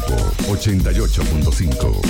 Tiempo 88.5.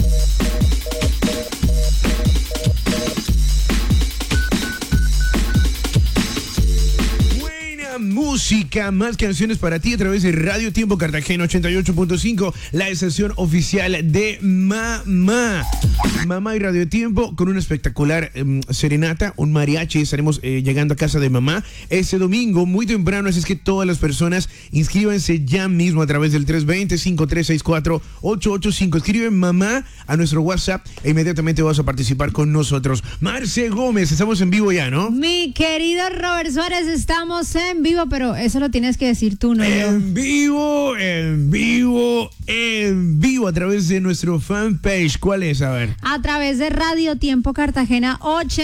Música, más canciones para ti a través de Radio Tiempo Cartagena 88.5, la estación oficial de Mamá. Mamá y Radio Tiempo con una espectacular serenata, un mariachi. Estaremos llegando a casa de Mamá este domingo muy temprano, así es que todas las personas inscríbanse ya mismo a través del 320-5364-885. Escribe Mamá a nuestro WhatsApp e inmediatamente vas a participar con nosotros. Marce Gómez, estamos en vivo ya, ¿no? Mi querido Robert Suárez, estamos en vivo, pero eso lo tienes que decir tú, ¿no? En vivo, a través de nuestro fanpage. ¿Cuál es? A ver. A través de Radio Tiempo Cartagena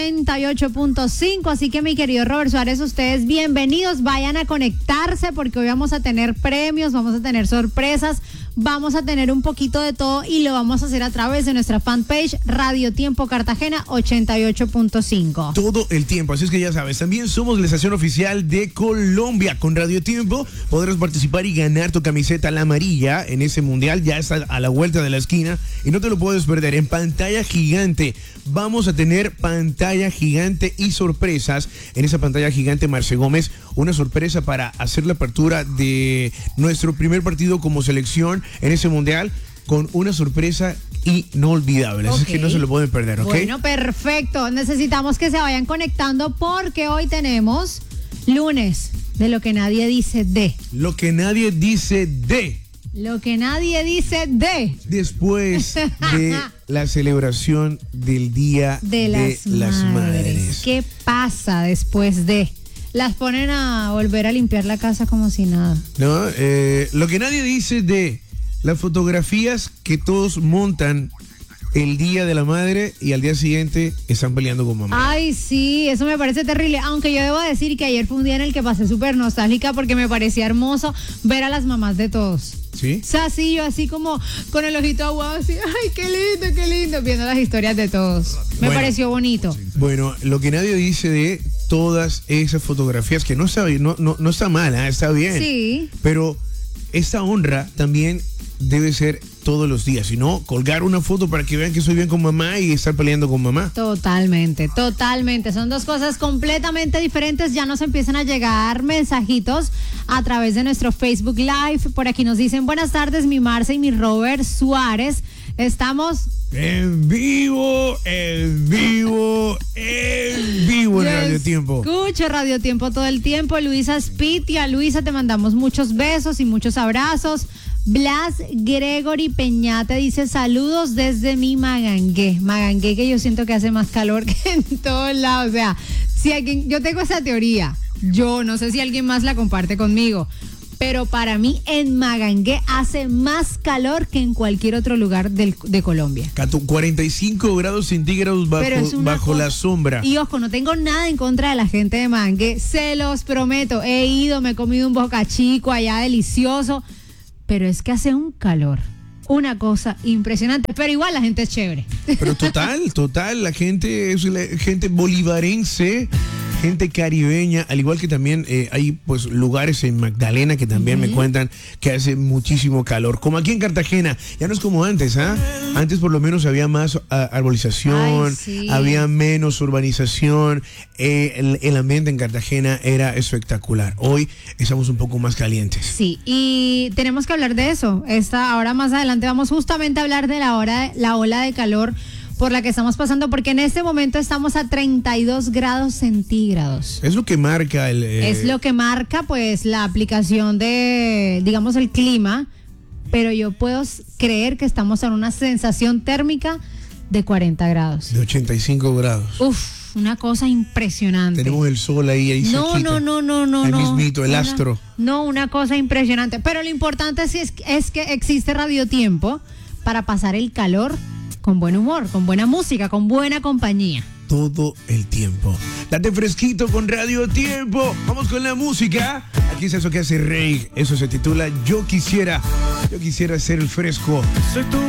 88.5. Así que, mi querido Robert Suárez, ustedes bienvenidos. Vayan a conectarse porque hoy vamos a tener premios, vamos a tener sorpresas, vamos a tener un poquito de todo y lo vamos a hacer a través de nuestra fanpage Radio Tiempo Cartagena 88.5. Todo el tiempo, así es que ya sabes, también somos la estación oficial de Colombia. Con Radio Tiempo podrás participar y ganar tu camiseta la amarilla en ese mundial. Ya está a la vuelta de la esquina y no te lo puedes perder. En pantalla gigante vamos a tener pantalla gigante y sorpresas. En esa pantalla gigante, Marce Gómez, una sorpresa para hacer la apertura de nuestro primer partido como selección en ese mundial, con una sorpresa inolvidable. Así es que no se lo pueden perder, ¿ok? Bueno, perfecto. Necesitamos que se vayan conectando porque hoy tenemos lunes de lo que nadie dice de. Lo que nadie dice de. Lo que nadie dice de. Después de la celebración del Día de las Madres. ¿Qué pasa después de? Las ponen a volver a limpiar la casa como si nada. No, lo que nadie dice de las fotografías que todos montan el Día de la Madre y al día siguiente están peleando con mamá. Ay, sí, eso me parece terrible. Aunque yo debo decir que ayer fue un día en el que pasé súper nostálgica porque me parecía hermoso ver a las mamás de todos. ¿Sí? O sea, sí, yo así como con el ojito aguado, así, ay, qué lindo, viendo las historias de todos. Me pareció bonito. Bueno, lo que nadie dice de todas esas fotografías, que no está mal, está bien. Sí. Pero esta honra también debe ser todos los días, si no, colgar una foto para que vean que estoy bien con mamá y estar peleando con mamá. Totalmente. Son dos cosas completamente diferentes. Ya nos empiezan a llegar mensajitos a través de nuestro Facebook Live. Por aquí nos dicen, buenas tardes, mi Marce y mi Robert Suárez. Estamos en vivo en Radio Tiempo. Escucho Radio Tiempo todo el tiempo. Luisa Spitia, Luisa, te mandamos muchos besos y muchos abrazos. Blas Gregory Peñate dice saludos desde mi Magangué, que yo siento que hace más calor que en todos lados. O sea, si alguien, yo tengo esa teoría, yo no sé si alguien más la comparte conmigo, pero para mí en Magangué hace más calor que en cualquier otro lugar de Colombia. 45 grados centígrados bajo la sombra. Y ojo, no tengo nada en contra de la gente de Magangué, se los prometo. He ido, me he comido un Boca Chico allá delicioso, pero es que hace un calor, una cosa impresionante, pero igual la gente es chévere. Pero total, la gente es gente bolivarense, gente caribeña, al igual que también hay pues lugares en Magdalena que también me cuentan que hace muchísimo calor, como aquí en Cartagena. Ya no es como antes, ¿ah? Antes por lo menos había más arbolización. Ay, sí. Había menos urbanización, el ambiente en Cartagena era espectacular. Hoy estamos un poco más calientes. Sí, y tenemos que hablar de eso. Ahora más adelante vamos justamente a hablar de la ola de calor por la que estamos pasando, porque en este momento estamos a 32 grados centígrados. Es lo que marca Es lo que marca, pues, la aplicación de, digamos, el clima, pero yo puedo creer que estamos en una sensación térmica de 40 grados. De 85 grados. Uf, una cosa impresionante. Tenemos el sol ahí No. El mismito, el astro. No, una cosa impresionante. Pero lo importante es que existe Radio Tiempo para pasar el calor con buen humor, con buena música, con buena compañía. Todo el tiempo. Date fresquito con Radio Tiempo. Vamos con la música. Aquí es eso que hace Rey. Eso se titula Yo quisiera ser el fresco. Soy tu